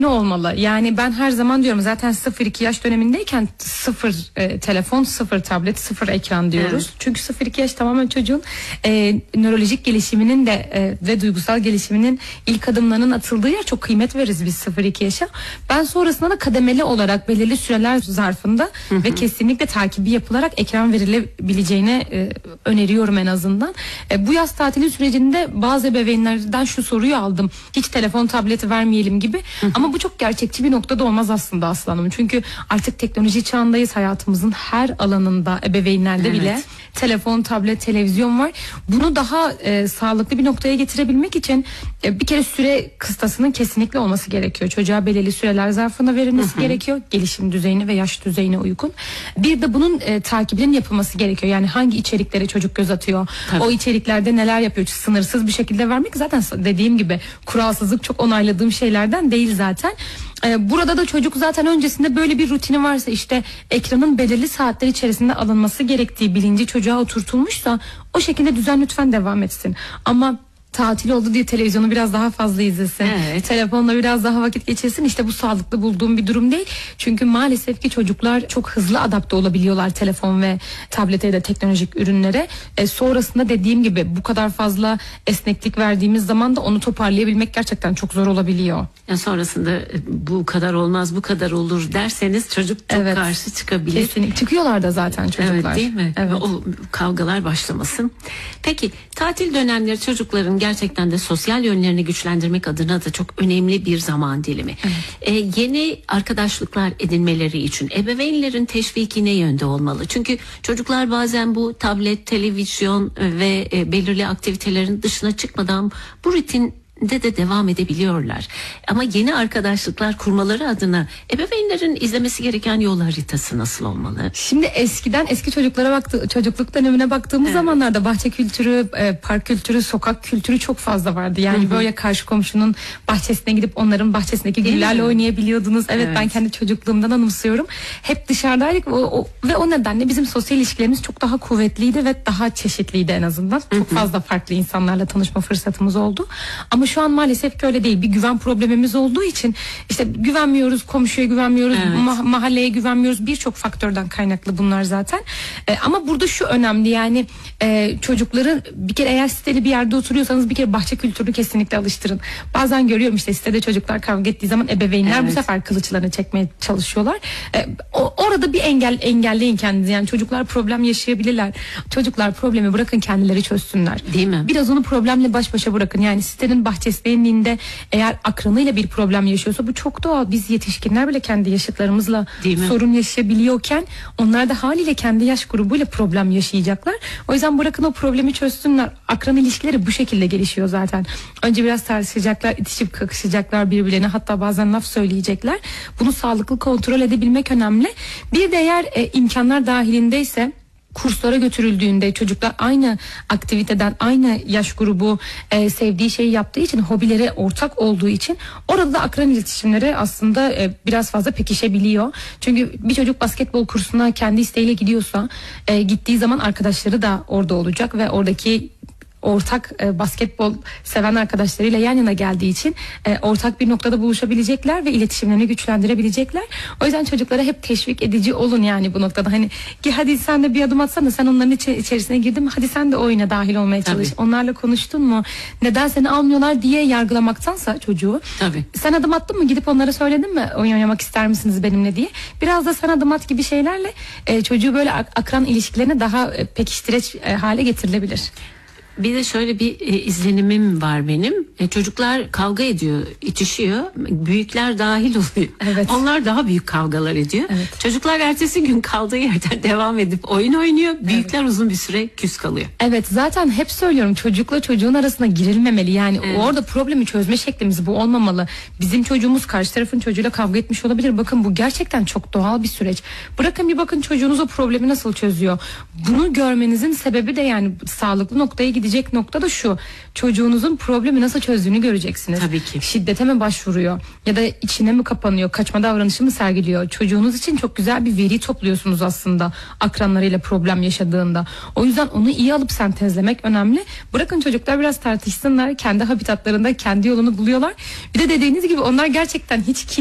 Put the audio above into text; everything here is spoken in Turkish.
Ne olmalı? Yani ben her zaman diyorum, zaten 0-2 yaş dönemindeyken 0 telefon, 0 tablet, 0 ekran diyoruz. Evet. Çünkü 0-2 yaş tamamen çocuğun nörolojik gelişiminin de ve duygusal gelişiminin ilk adımlarının atıldığı yer. Çok kıymet veririz biz 0-2 yaşa. Ben sonrasında da kademeli olarak belirli süreler zarfında ve kesinlikle takibi yapılarak ekran verilebileceğine öneriyorum en azından. Bu yaz tatili sürecinde bazı ebeveynlerden şu soruyu aldım: hiç telefon, tableti vermeyelim gibi. Ama bu çok gerçekçi bir noktada olmaz aslında Aslı Hanım. Çünkü artık teknoloji çağındayız. Hayatımızın her alanında, ebeveynlerde bile telefon, tablet, televizyon var. Bunu daha sağlıklı bir noktaya getirebilmek için bir kere süre kıstasının kesinlikle olması gerekiyor. Çocuğa belirli süreler zarfında verilmesi gerekiyor. Gelişim düzeyine ve yaş düzeyine uygun. Bir de bunun takibinin yapılması gerekiyor. Yani hangi içeriklere çocuk göz atıyor? Tabii. O içeriklerde neler yapıyor? Sınırsız bir şekilde vermek zaten dediğim gibi kuralsızlık çok onayladığım şeylerden değil zaten. Burada da çocuk zaten öncesinde böyle bir rutini varsa, işte ekranın belirli saatler içerisinde alınması gerektiği bilinci çocuğa oturtulmuşsa, o şekilde düzen lütfen devam etsin. Ama tatil oldu diye televizyonu biraz daha fazla izlesin. Evet. Telefonla biraz daha vakit geçirsin. İşte bu sağlıklı bulduğum bir durum değil. Çünkü maalesef ki çocuklar çok hızlı adapte olabiliyorlar telefon ve tablete ya da teknolojik ürünlere. Sonrasında dediğim gibi bu kadar fazla esneklik verdiğimiz zaman da onu toparlayabilmek gerçekten çok zor olabiliyor. Yani sonrasında bu kadar olmaz, bu kadar olur derseniz çocuk çok karşı çıkabilir. Kesinlikle. Çıkıyorlar da zaten çocuklar. Evet, değil mi? Evet. O kavgalar başlamasın. Peki tatil dönemleri çocukların gerçekten de sosyal yönlerini güçlendirmek adına da çok önemli bir zaman dilimi. Evet. Yeni arkadaşlıklar edinmeleri için ebeveynlerin teşviki ne yönde olmalı? Çünkü çocuklar bazen bu tablet, televizyon ve belirli aktivitelerin dışına çıkmadan bu rutin de devam edebiliyorlar. Ama yeni arkadaşlıklar kurmaları adına ebeveynlerin izlemesi gereken yol haritası nasıl olmalı? Şimdi eski çocuklara çocukluk dönemine baktığımız zamanlarda bahçe kültürü, park kültürü, sokak kültürü çok fazla vardı. Yani böyle karşı komşunun bahçesine gidip onların bahçesindeki güllerle oynayabiliyordunuz. Evet, ben kendi çocukluğumdan anımsıyorum. Hep dışarıdaydık ve o nedenle bizim sosyal ilişkilerimiz çok daha kuvvetliydi ve daha çeşitliydi en azından. Çok fazla farklı insanlarla tanışma fırsatımız oldu. Ama şu an maalesef ki öyle değil. Bir güven problemimiz olduğu için işte güvenmiyoruz, komşuya güvenmiyoruz, mahalleye güvenmiyoruz. Birçok faktörden kaynaklı bunlar zaten. Ama burada şu önemli, yani çocukların bir kere, eğer siteli bir yerde oturuyorsanız bir kere bahçe kültürünü kesinlikle alıştırın. Bazen görüyorum işte sitede çocuklar kavga ettiği zaman ebeveynler bu sefer kılıçlarını çekmeye çalışıyorlar. Orada bir engelleyin kendinizi. Yani çocuklar problem yaşayabilirler. Çocuklar problemi bırakın, kendileri çözsünler. Değil mi? Biraz onu problemle baş başa bırakın. Yani sitenin bahçesinde eğer akranıyla bir problem yaşıyorsa bu çok doğal. Biz yetişkinler bile kendi yaşıtlarımızla sorun yaşayabiliyorken onlar da haliyle kendi yaş grubuyla problem yaşayacaklar. O yüzden bırakın o problemi çözsünler. Akran ilişkileri bu şekilde gelişiyor zaten. Önce biraz tartışacaklar, itişip kakışacaklar birbirlerine, hatta bazen laf söyleyecekler. Bunu sağlıklı kontrol edebilmek önemli. Bir de eğer imkanlar dahilindeyse kurslara götürüldüğünde çocuklar aynı aktiviteden, aynı yaş grubu sevdiği şeyi yaptığı için, hobileri ortak olduğu için orada da akran iletişimleri aslında biraz fazla pekişebiliyor. Çünkü bir çocuk basketbol kursuna kendi isteğiyle gidiyorsa gittiği zaman arkadaşları da orada olacak ve oradaki ortak basketbol seven arkadaşlarıyla yan yana geldiği için ortak bir noktada buluşabilecekler ve iletişimlerini güçlendirebilecekler. O yüzden çocuklara hep teşvik edici olun yani bu noktada. Hani hadi sen de bir adım atsana, sen onların içerisine girdin mi, hadi sen de oyuna dahil olmaya çalış. Tabii. Onlarla konuştun mu? Neden seni almıyorlar diye yargılamaktansa çocuğu. Tabii. Sen adım attın mı, gidip onlara söyledin mi oyun oynamak ister misiniz benimle diye. Biraz da sen adım at gibi şeylerle çocuğu böyle akran ilişkilerine daha pekiştireç hale getirilebilir. Bir de şöyle bir izlenimim var benim. Çocuklar kavga ediyor, itişiyor. Büyükler dahil oluyor. Evet. Onlar daha büyük kavgalar ediyor. Evet. Çocuklar ertesi gün kaldığı yerden devam edip oyun oynuyor. Büyükler uzun bir süre küs kalıyor. Evet, zaten hep söylüyorum, çocukla çocuğun arasına girilmemeli. Yani orada problemi çözme şeklimiz bu olmamalı. Bizim çocuğumuz karşı tarafın çocuğuyla kavga etmiş olabilir. Bakın bu gerçekten çok doğal bir süreç. Bırakın bir bakın çocuğunuz o problemi nasıl çözüyor. Bunu görmenizin sebebi de yani sağlıklı noktaya gidecek edecek nokta da şu: çocuğunuzun problemi nasıl çözdüğünü göreceksiniz. Tabii ki. Şiddete mi başvuruyor ya da içine mi kapanıyor, kaçma davranışı mı sergiliyor? Çocuğunuz için çok güzel bir veri topluyorsunuz aslında akranlarıyla problem yaşadığında. O yüzden onu iyi alıp sentezlemek önemli. Bırakın çocuklar biraz tartışsınlar, kendi habitatlarında kendi yolunu buluyorlar. Bir de dediğiniz gibi onlar gerçekten hiç